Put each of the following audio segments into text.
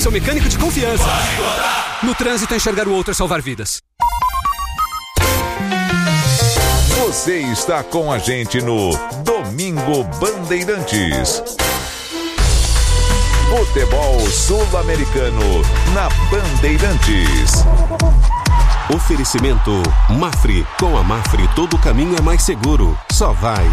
Seu mecânico de confiança. No trânsito, enxergar o outro é salvar vidas. Você está com a gente no Domingo Bandeirantes. Futebol Sul-Americano na Bandeirantes. Oferecimento Mafre. Com a Mafre, todo caminho é mais seguro. Só vai.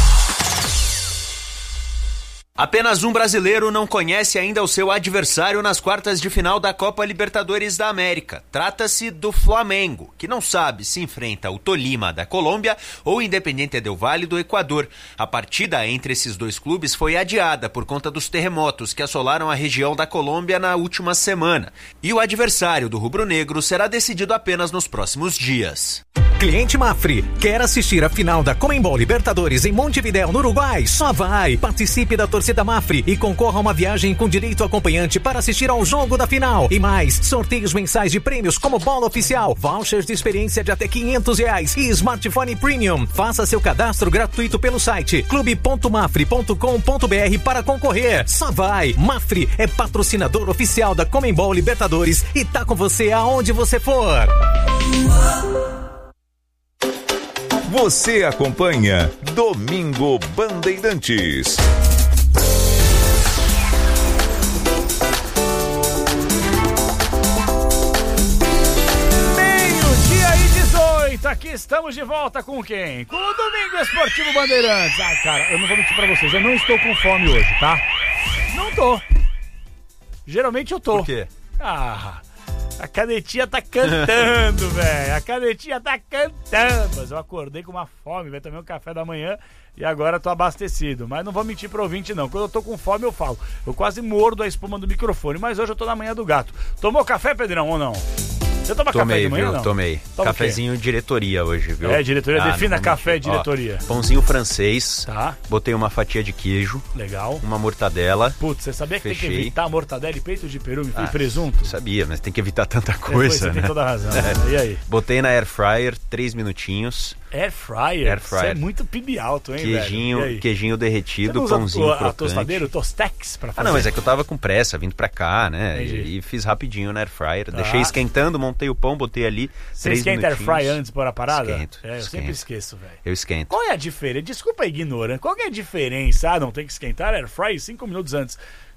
Apenas um brasileiro não conhece ainda o seu adversário nas quartas de final da Copa Libertadores da América. Trata-se do Flamengo, que não sabe se enfrenta o Tolima da Colômbia ou o Independiente del Valle do Equador. A partida entre esses dois clubes foi adiada por conta dos terremotos que assolaram a região da Colômbia na última semana. E o adversário do rubro-negro será decidido apenas nos próximos dias. Cliente Mafre, quer assistir a final da Conmebol Libertadores em Montevidéu, no Uruguai? Só vai! Participe da torcida Mafre e concorra a uma viagem com direito acompanhante para assistir ao jogo da final. E mais, sorteios mensais de prêmios como bola oficial, vouchers de experiência de até R$500 e smartphone premium. Faça seu cadastro gratuito pelo site clube.mafre.com.br para concorrer. Só vai! Mafre é patrocinador oficial da Conmebol Libertadores e tá com você aonde você for. Você acompanha Domingo Bandeirantes. Meio-dia e 18, aqui estamos de volta com quem? Com o Domingo Esportivo Bandeirantes. Ai, cara, eu não vou mentir pra vocês, eu não estou com fome hoje, tá? Não tô. Geralmente eu tô. Por quê? A canetinha tá cantando, velho. A canetinha tá cantando. Mas eu acordei com uma fome, velho. Tomei um café da manhã e agora tô abastecido. Mas não vou mentir pro ouvinte, não. Quando eu tô com fome, eu falo. Eu quase mordo a espuma do microfone. Mas hoje eu tô na manhã do gato. Tomou café, Pedrão, ou não? Você toma café de manhã, viu? Não? Tomei. Toma cafezinho diretoria hoje, viu? É, diretoria. Defina café diretoria. Ó, pãozinho francês. Tá. Botei uma fatia de queijo. Legal. Uma mortadela. Putz, você sabia que Fechei. tem que evitar mortadela e peito de peru e presunto? Sabia, mas tem que evitar tanta Depois coisa, você né? tem toda a razão. E aí? Botei na air fryer, 3 minutinhos. Air fryer? Air fryer. Você é muito PIB alto, hein, velho? Queijinho derretido, você não pãozinho usa crocante. a tostadeira, o Tostex pra fazer? Não, mas é que eu tava com pressa, vindo pra cá, né? E fiz rapidinho na air fryer. Deixei esquentando, montei o pão, botei ali. Você esquenta air fryer antes de pôr a parada? Esquento. Eu sempre esqueço, velho. Eu esquento. Qual é a diferença? Desculpa a ignorância. Qual que é a diferença? Não tem que esquentar air fryer 5 minutos antes.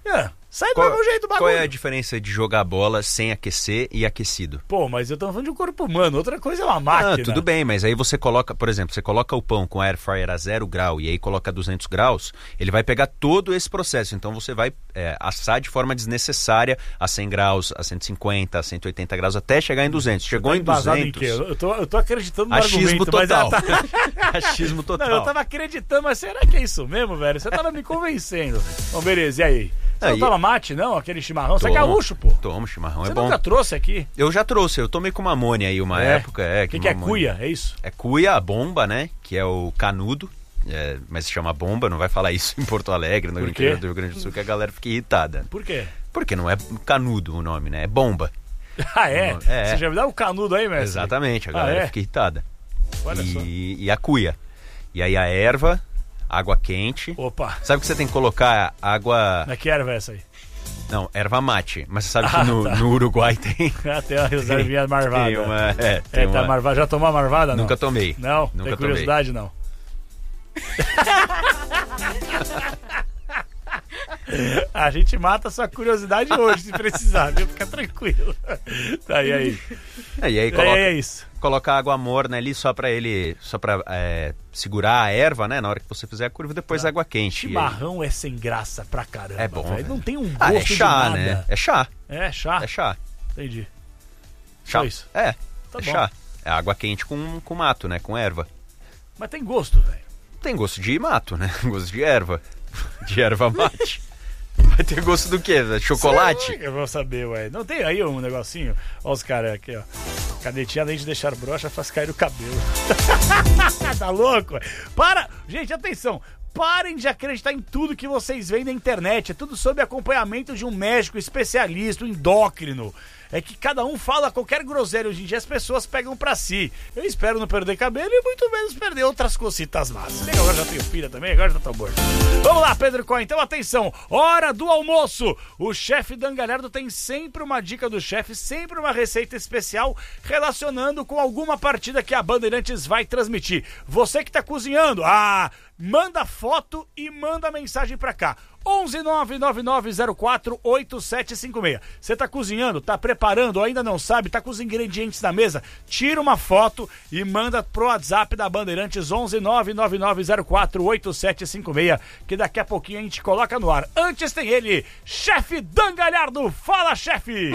Sai do mesmo jeito o bagulho. Qual é a diferença de jogar bola sem aquecer e aquecido? Pô, mas eu tô falando de um corpo humano. Outra coisa é uma máquina. Tudo bem, mas aí você coloca, por exemplo, você coloca o pão com air fryer a 0 grau e aí coloca 200 graus, ele vai pegar todo esse processo. Então você vai assar de forma desnecessária a 100 graus, a 150, a 180 graus, até chegar em 200. Chegou em 200... Em quê? Eu tô acreditando no achismo argumento. Total. Mas Achismo total. Não, eu tava acreditando, mas será que é isso mesmo, velho? Você tava me convencendo. Bom, beleza, e aí? Você não toma mate, não? Aquele chimarrão? Você é gaúcho, pô. Tomo, chimarrão Você é bom. Você nunca trouxe aqui? Eu já trouxe, eu tomei com mamone aí uma época. O que é cuia? É isso? É cuia, a bomba, né? Que é o canudo. Mas se chama bomba, não vai falar isso em Porto Alegre, no interior do Rio Grande do Sul, que a galera fica irritada. Por quê? Porque não é canudo o nome, né? É bomba. Ah, é? Você já me dá um canudo aí, mestre? Exatamente, a galera fica irritada. Olha só. E a cuia. E aí a erva, água quente. Opa. Sabe que você tem que colocar água... Que erva é essa aí? Não, erva mate. Mas você sabe que no Uruguai tem... Tem uma reservinha marvada. Tem uma... Tá marvada. Já tomou a marvada, não? Nunca tomei. Não? Nunca tem curiosidade, tomei. Não? A gente mata a sua curiosidade hoje, se precisar, viu? Fica tranquilo. Tá, e aí? E aí coloca água morna ali só pra segurar a erva, né? Na hora que você fizer a curva, depois água quente. Chimarrão é sem graça pra caramba. É bom, velho. Não tem um gosto é chá, de nada. Né? É chá. É chá? É chá. Entendi. Chá. Só isso? Tá bom. Chá. É água quente com mato, né? Com erva. Mas tem gosto, velho. Tem gosto de mato, né? Gosto de erva. De erva mate. Vai ter gosto do quê? Chocolate? Eu vou saber, ué. Não tem aí um negocinho? Olha os caras aqui, ó. Canetinha, além de deixar broxa, faz cair o cabelo. Tá louco, ué? Gente, atenção. Parem de acreditar em tudo que vocês veem na internet. É tudo sob acompanhamento de um médico especialista, um endócrino. é que cada um fala qualquer groselha. Hoje em dia as pessoas pegam pra si. Eu espero não perder cabelo e muito menos perder outras cocitas massas. Agora já tenho filha também, agora já tô morto. Vamos lá, Pedro Cohen, então atenção, hora do almoço. O chefe Dan Galhardo tem sempre uma dica do chefe, sempre uma receita especial relacionando com alguma partida que a Bandeirantes vai transmitir. Você que tá cozinhando, manda foto e manda mensagem pra cá. 11999048756. Você tá cozinhando, tá preparando, ou ainda não sabe, tá com os ingredientes na mesa? Tira uma foto e manda pro WhatsApp da Bandeirantes 11999048756, que daqui a pouquinho a gente coloca no ar. Antes tem ele, chefe Dan Galhardo. Fala, chefe!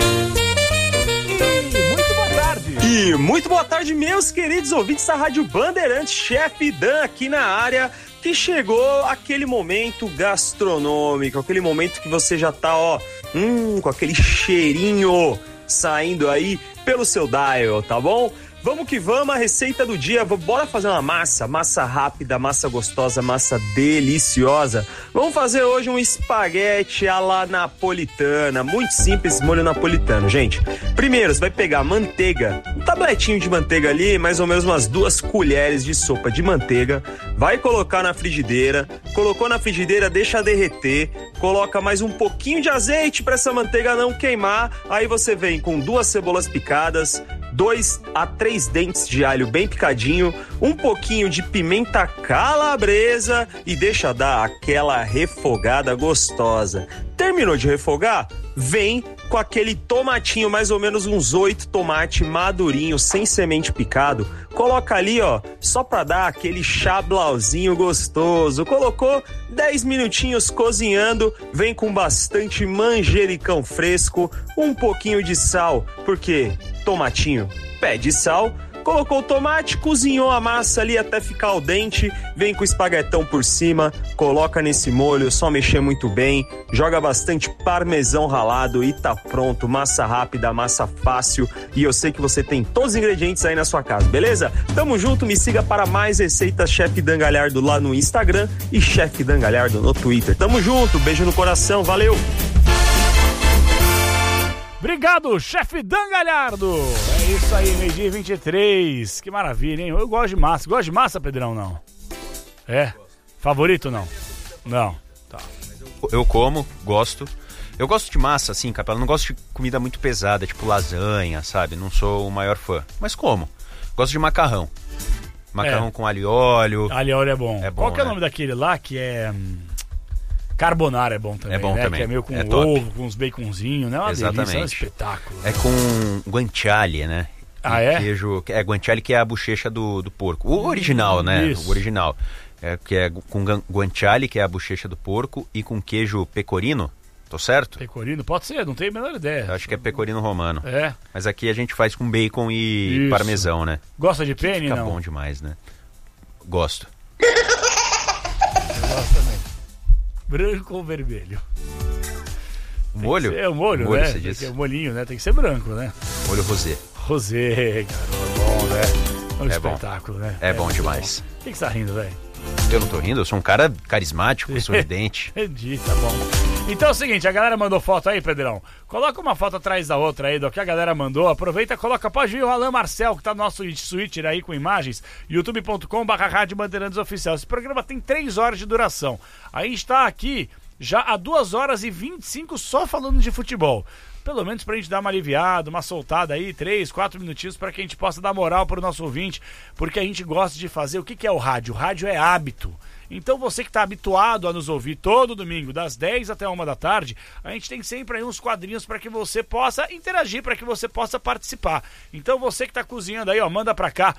Muito boa tarde. E muito boa tarde, meus queridos ouvintes da Rádio Bandeirantes, chefe Dan aqui na área, que chegou aquele momento gastronômico, aquele momento que você já tá, com aquele cheirinho saindo aí pelo seu dial, tá bom? Vamos que vamos, a receita do dia, bora fazer uma massa rápida, massa gostosa, massa deliciosa. Vamos fazer hoje um espaguete à la napolitana, muito simples, molho napolitano, gente. Primeiro, você vai pegar manteiga, um tabletinho de manteiga ali, mais ou menos umas 2 colheres de sopa de manteiga, vai colocar na frigideira, colocou na frigideira, deixa derreter, coloca mais um pouquinho de azeite para essa manteiga não queimar, aí você vem com 2 cebolas picadas, 2 a 3 dentes de alho bem picadinho, um pouquinho de pimenta calabresa e deixa dar aquela refogada gostosa. Terminou de refogar? Vem com aquele tomatinho, mais ou menos uns 8 tomates madurinhos, sem semente picado. Coloca ali, só pra dar aquele chablauzinho gostoso. Colocou 10 minutinhos cozinhando, vem com bastante manjericão fresco, um pouquinho de sal, porque tomatinho pede sal. Colocou o tomate, cozinhou a massa ali até ficar al dente, vem com o espaguetão por cima, coloca nesse molho, só mexer muito bem, joga bastante parmesão ralado e tá pronto. Massa rápida, massa fácil, e eu sei que você tem todos os ingredientes aí na sua casa, beleza? Tamo junto, me siga para mais receitas Chefe Dan Galhardo lá no Instagram e Chefe Dan Galhardo no Twitter. Tamo junto, beijo no coração, valeu! Obrigado, chefe Dan Galhardo. É isso aí, meio-dia 23. Que maravilha, hein? Eu gosto de massa. Gosta de massa, Pedrão, não? É? Favorito, não? Não. Tá. Eu como, gosto. Eu gosto de massa, assim, Capela. Não gosto de comida muito pesada, tipo lasanha, sabe? Não sou o maior fã. Mas como. Gosto de macarrão. Macarrão com alho e óleo. Alho e óleo é bom. Qual que é o né? nome daquele lá que é... Carbonara é bom também, também. Que é meio com ovo, com uns baconzinhos, né? Uma delícia, é um espetáculo. É com guanciale, né? Queijo, guanciale que é a bochecha do porco. O original, né? Isso. O original. Que é com guanciale, que é a bochecha do porco, e com queijo pecorino. Tô certo? Pecorino? Pode ser, não tenho a menor ideia. Eu acho que é pecorino romano. É. Mas aqui a gente faz com bacon e parmesão, né? Gosta de penne, não? Fica bom demais, né? Gosto. Eu gosto também. Branco ou vermelho? O molho? O molho, molho, né? Você disse. O molhinho, né? Tem que ser branco, né? Molho rosé. Rosé, garoto, bom, né? É um espetáculo, bom. Né? É bom demais. O que você tá rindo, velho? Eu não tô rindo, eu sou um cara carismático, sorridente. Entendi, tá bom. Então é o seguinte, a galera mandou foto aí, Pedrão. Coloca uma foto atrás da outra aí, do que a galera mandou. Aproveita e coloca, pode vir o Alan Marcel, que tá no nosso Twitter aí com imagens, youtube.com/Rádio Bandeirantes Oficial. Esse programa tem 3 horas de duração. A gente tá aqui já há 2 horas e 25 só falando de futebol. Pelo menos pra gente dar uma aliviada, uma soltada aí, 3, 4 minutinhos pra que a gente possa dar moral pro nosso ouvinte, porque a gente gosta de fazer. O que é o rádio? O rádio é hábito. Então você que está habituado a nos ouvir todo domingo, das 10 até 1 da tarde, a gente tem sempre aí uns quadrinhos para que você possa interagir, para que você possa participar. Então você que está cozinhando aí, manda para cá,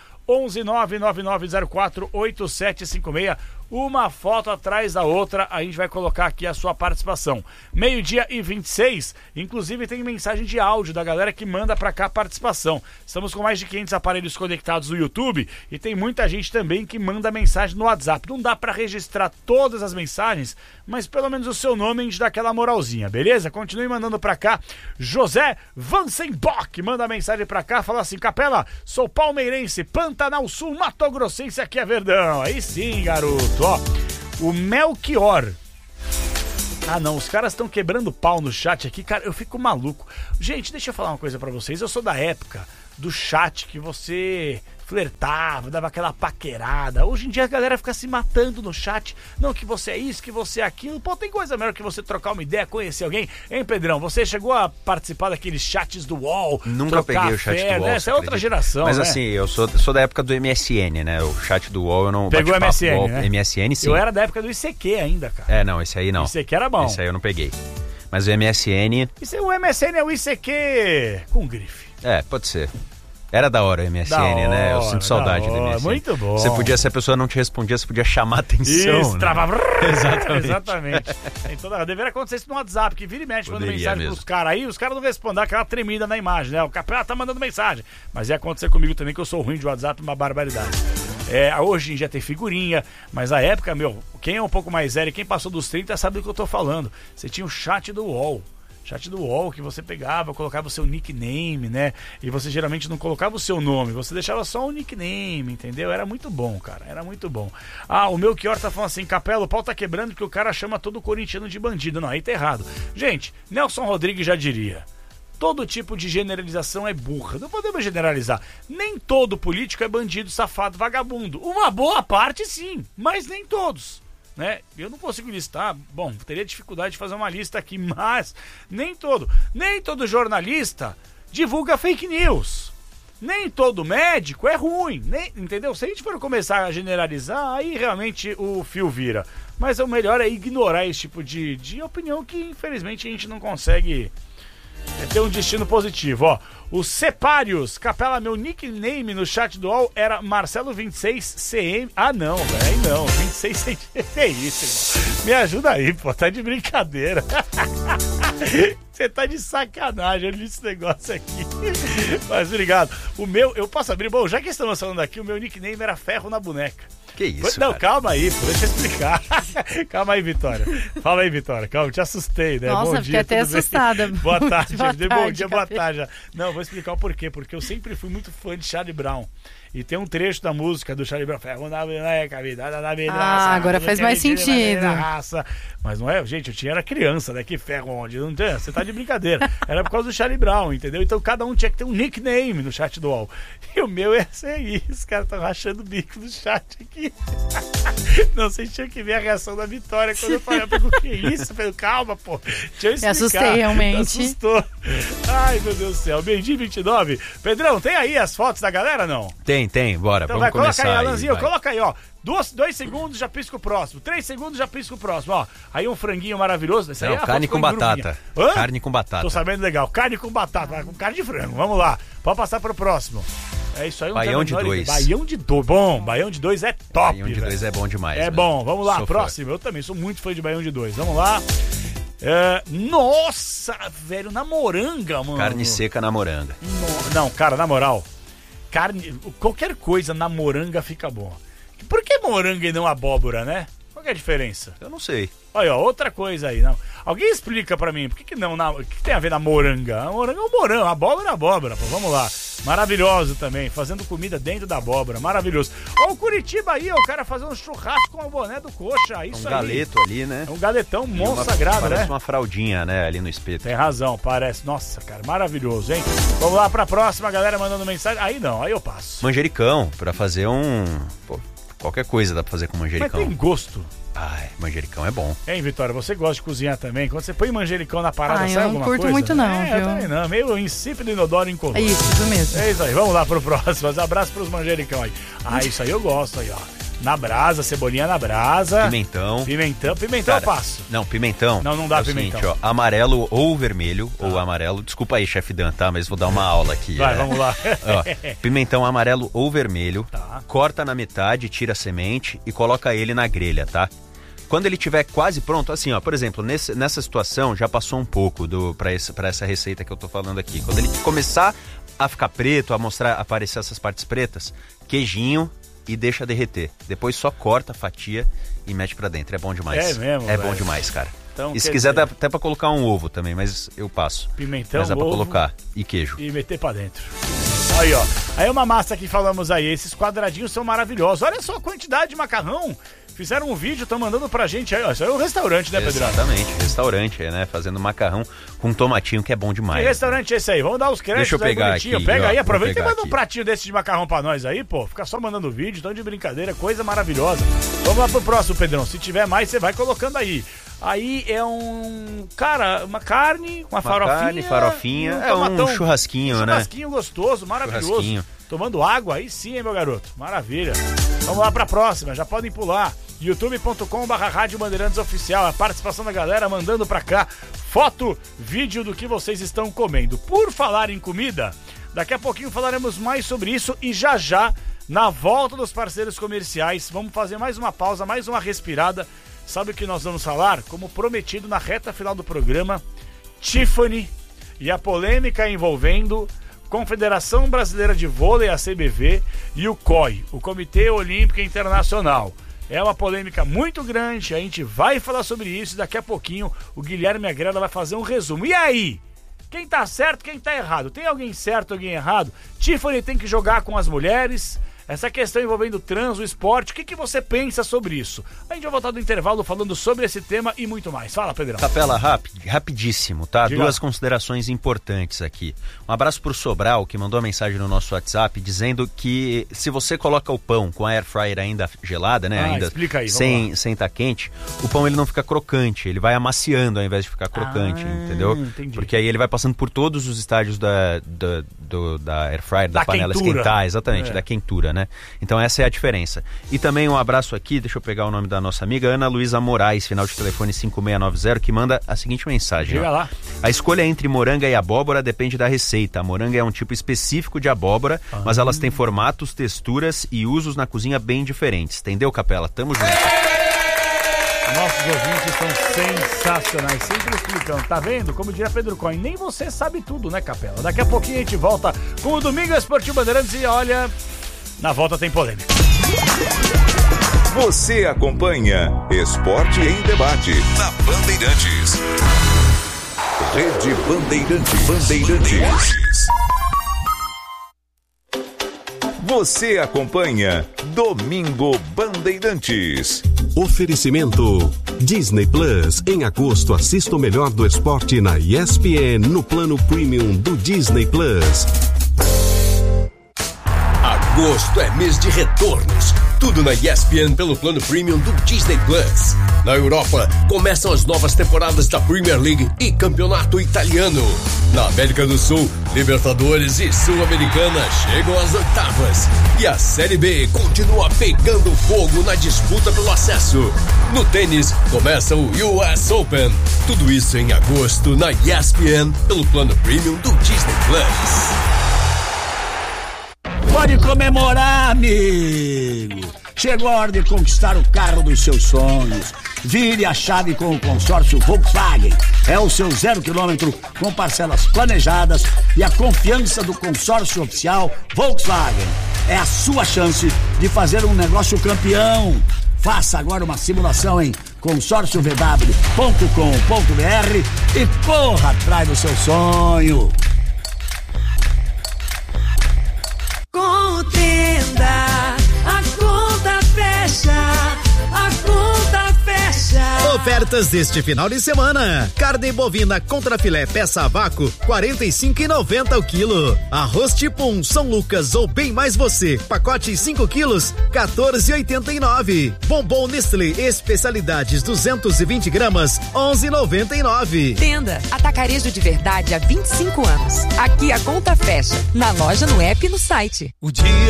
11999048756, uma foto atrás da outra, a gente vai colocar aqui a sua participação. 12:26, inclusive tem mensagem de áudio da galera que manda para cá a participação. Estamos com mais de 500 aparelhos conectados no YouTube e tem muita gente também que manda mensagem no WhatsApp. Não dá para registrar todas as mensagens, mas pelo menos o seu nome a gente dá aquela moralzinha, beleza? Continue mandando pra cá. José Vansenbock manda mensagem pra cá, fala assim: Capela, sou palmeirense, Pantanal Sul, Mato Grossense, aqui é Verdão. Aí sim, garoto, ó. O Melchior Ah, não, os caras estão quebrando pau no chat aqui, cara, eu fico maluco. Gente, deixa eu falar uma coisa pra vocês, eu sou da época do chat que você flertava, dava aquela paquerada. Hoje em dia a galera fica se matando no chat. Não, que você é isso, que você é aquilo. Pô, tem coisa melhor que você trocar uma ideia, conhecer alguém. Hein, Pedrão? Você chegou a participar daqueles chats do UOL? Nunca peguei o chat do UOL. Né? Essa é outra geração, mas né? assim, eu sou da época do MSN, né? O chat do UOL eu não... Pegou o MSN, UOL, né? MSN, sim. Eu era da época do ICQ ainda, cara. É, não, esse aí não. ICQ era bom. Esse aí eu não peguei. Mas o MSN... O MSN é o ICQ com grife. É, pode ser. Era da hora o MSN, né? Eu sinto saudade do MSN. Muito bom. Você podia, se a pessoa não te respondia, você podia chamar a atenção. Isso, né? travava. Exatamente. Exatamente. Deveria acontecer isso no WhatsApp, que vira e mexe, manda mensagem mesmo pros caras aí, os caras não respondem, aquela tremida na imagem, né? O capela tá mandando mensagem. Mas ia acontecer comigo também, que eu sou ruim de WhatsApp, uma barbaridade. Hoje em dia tem figurinha, mas na época, quem é um pouco mais velho, quem passou dos 30 sabe do que eu tô falando. Você tinha o chat do UOL. Chat do UOL, que você pegava, colocava o seu nickname, né? E você geralmente não colocava o seu nome, você deixava só o nickname, entendeu? Era muito bom, cara, era muito bom. Ah, o meu Kior tá falando assim, Capela, o pau tá quebrando porque o cara chama todo corintiano de bandido. Não, aí tá errado. Gente, Nelson Rodrigues já diria, todo tipo de generalização é burra. Não podemos generalizar. Nem todo político é bandido, safado, vagabundo. Uma boa parte sim, mas nem todos. Né? Eu não consigo listar, teria dificuldade de fazer uma lista aqui, mas nem todo jornalista divulga fake news, nem todo médico é ruim, entendeu? Se a gente for começar a generalizar, aí realmente o fio vira, mas o melhor é ignorar esse tipo de opinião que infelizmente a gente não consegue ter um destino positivo. Ó, o Sepários, Capela, meu nickname no chat do UOL era Marcelo26CM. Ah, não, velho, não, 26CM. É isso, irmão. Me ajuda aí, pô, tá de brincadeira. Você tá de sacanagem, olha esse negócio aqui. Mas obrigado. O meu, eu posso abrir, já que estamos falando aqui, o meu nickname era Ferro na Boneca. Que isso, não, cara? Calma aí, pô, deixa eu explicar. Calma aí, Vitória. Fala aí, Vitória. Calma, te assustei, né? Nossa, bom dia, fiquei até assustada. Boa tarde, boa bom dia, boa Capela. tarde. Não, vou explicar o porquê. Porque eu sempre fui muito fã de Charlie Brown. E tem um trecho da música do Charlie Brown. Ferro na boneca, vida na vida. Agora faz mais sentido. Mas não é, gente, era criança, né? Que ferro onde? Não tem, você tá de brincadeira. Era por causa do Charlie Brown, entendeu? Então cada um tinha que ter um nickname no chat do UOL. E o meu é esse aí. Os caras estão rachando o bico do chat aqui. Não sei se tinha que ver a reação da Vitória quando eu falei, o que é isso? Eu falei, calma, pô. Deixa eu explicar. Me assustei, realmente. Me assustou. Ai, meu Deus do céu. Meio-dia 29. Pedrão, tem aí as fotos da galera, não? Tem, bora, Então vamos começar. Coloca aí, Alanzinho, vai. coloca aí, ó. 2 segundos, já pisca o próximo. 3 segundos, já pisca o próximo, ó. Aí um franguinho maravilhoso. Esse aí Não, carne com batata. Hã? Carne com batata. Tô sabendo legal. Carne com batata, com carne de frango. Vamos lá. Pode passar pro próximo. É isso aí. Baião de 2. Baião de 2. Bom, Baião de 2 é top, Baião de 2 é bom demais. É velho. bom. Vamos lá, Sou próximo. Eu também sou muito fã de Baião de 2. Vamos lá. Nossa, velho, na moranga, mano. Carne seca na moranga. Não, cara, na moral. Qualquer coisa na moranga fica bom. Por que moranga e não abóbora, né? Qual que é a diferença? Eu não sei. Olha, ó, outra coisa aí, não. Alguém explica pra mim, por que não, o que tem a ver na moranga? A moranga é um morango, a abóbora é abóbora, pô, vamos lá. Maravilhoso também, fazendo comida dentro da abóbora, maravilhoso. Ó, o Curitiba aí, ó, o cara fazendo um churrasco com o boné do Coxa, isso aí. Um galeto ali, né? É um galetão E monstro sagrado, parece né? uma fraldinha, né, ali no espeto. Tem razão, parece. Nossa, cara, maravilhoso, hein? Vamos lá pra próxima, galera mandando mensagem. Aí não, aí eu passo. Manjericão, pra fazer qualquer coisa dá pra fazer com manjericão. Mas tem gosto. Ai, manjericão é bom. Hein, Vitória, você gosta de cozinhar também? Quando você põe manjericão na parada, sai eu alguma não curto coisa? muito não, Eu viu? também não, meio insípido, inodoro e incolor. É isso mesmo. É isso aí, vamos lá pro próximo. Mas abraço pros manjericão aí. Ah, isso aí eu gosto aí, ó. Na brasa, cebolinha na brasa. Pimentão. Pimentão Cara, eu passo. Não, pimentão. Não dá é o pimentão. Seguinte, ó, amarelo ou vermelho, ou amarelo. Desculpa aí, chefe Dan, tá? Mas vou dar uma aula aqui. Vai, vamos lá. Ó, pimentão amarelo ou vermelho. Tá. Corta na metade, tira a semente e coloca ele na grelha, tá? Quando ele estiver quase pronto, assim, ó, por exemplo, nessa situação já passou um pouco pra essa receita que eu tô falando aqui. Quando ele começar a ficar preto, a aparecer essas partes pretas, queijinho e deixa derreter. Depois só corta, fatia e mete pra dentro. É bom demais. É mesmo, É velho. bom demais, cara. Então, E se quer quiser dizer- dá até pra colocar um ovo também, mas eu passo. Pimentão, Mas dá pra ovo colocar. E queijo. e meter pra dentro. Aí, ó. Aí uma massa que falamos aí. Esses quadradinhos são maravilhosos. Olha só a quantidade de macarrão Fizeram um vídeo, estão mandando pra gente aí, ó. Isso aí é um restaurante, né, Pedro? Exatamente, restaurante, né? Fazendo macarrão com tomatinho, que é bom demais. Que restaurante é esse aí? Vamos dar os créditos. Deixa eu pegar bonitinho. aqui. Pega ó, aí, aproveita e manda aqui um pratinho desse de macarrão pra nós aí, pô. Fica só mandando vídeo, tão de brincadeira, coisa maravilhosa. Vamos lá pro próximo, Pedrão. Se tiver mais, você vai colocando aí. Aí é uma carne, uma farofinha. É um churrasquinho, né? Churrasquinho gostoso, maravilhoso. Churrasquinho. Tomando água, aí sim, hein, meu garoto? Maravilha. Vamos lá pra próxima, já podem pular. youtube.com/Rádio Bandeirantes Oficial. A participação da galera mandando pra cá foto, vídeo do que vocês estão comendo. Por falar em comida, daqui a pouquinho falaremos mais sobre isso e já, na volta dos parceiros comerciais, vamos fazer mais uma pausa, mais uma respirada. Sabe o que nós vamos falar? Como prometido na reta final do programa, Tiffany e a polêmica envolvendo Confederação Brasileira de Vôlei, a CBV, e o COI, o Comitê Olímpico Internacional. É uma polêmica muito grande, a gente vai falar sobre isso e daqui a pouquinho o Guilherme Agreda vai fazer um resumo. E aí? Quem tá certo, quem tá errado? Tem alguém certo, alguém errado? Tiffany tem que jogar com as mulheres? Essa questão envolvendo o trans, o esporte, o que você pensa sobre isso? A gente vai voltar do intervalo falando sobre esse tema e muito mais. Fala, Pedrão. Capela, rapidíssimo, tá? Diga. Duas considerações importantes aqui. Um abraço pro Sobral, que mandou uma mensagem no nosso WhatsApp, dizendo que se você coloca o pão com a air fryer ainda gelada, né? Ainda explica aí, sem tá quente, o pão ele não fica crocante, ele vai amaciando ao invés de ficar crocante, entendeu? Entendi. Porque aí ele vai passando por todos os estágios da air fryer, da panela quentura. esquentar, exatamente, da quentura, né? Então essa é a diferença. E também um abraço aqui, deixa eu pegar o nome da nossa amiga Ana Luísa Moraes, final de telefone 5690, que manda a seguinte mensagem. Diga lá. A escolha entre moranga e abóbora depende da receita. A moranga é um tipo específico de abóbora, mas elas têm formatos, texturas e usos na cozinha bem diferentes. Entendeu, Capela? Tamo junto. Nossos ouvintes são sensacionais, sempre explicando. Tá vendo? Como diria Pedro Coin, nem você sabe tudo, né, Capela? Daqui a pouquinho a gente volta com o Domingo Esportivo Bandeirantes e olha, na volta tem polêmica. Você acompanha Esporte em Debate na Bandeirantes. Rede Bandeirantes. Você acompanha Domingo Bandeirantes. Oferecimento Disney Plus. Em agosto, assista o melhor do esporte na ESPN no plano premium do Disney Plus. Agosto é mês de retornos. Tudo na ESPN pelo plano premium do Disney Plus. Na Europa, começam as novas temporadas da Premier League e Campeonato Italiano. Na América do Sul, Libertadores e Sul-Americana chegam às oitavas. E a Série B continua pegando fogo na disputa pelo acesso. No tênis, começa o US Open. Tudo isso em agosto na ESPN pelo plano premium do Disney Plus. Pode comemorar, amigo! Chegou a hora de conquistar o carro dos seus sonhos. Vire a chave com o consórcio Volkswagen. É o seu 0 km com parcelas planejadas e a confiança do consórcio oficial Volkswagen. É a sua chance de fazer um negócio campeão. Faça agora uma simulação em consórciovw.com.br e corra atrás do seu sonho. Com o Tenda, a conta fecha, a conta fecha. Ofertas deste final de semana: carne bovina contra filé peça a vácuo, R$45,90 o quilo. Arroz tipo 1 São Lucas ou Bem Mais Você, pacote 5 quilos, R$14,89. Bombom Nestlé especialidades 220 gramas, R$11,99. Tenda, atacarejo de verdade há 25 anos. Aqui a conta fecha, na loja, no app e no site. O dia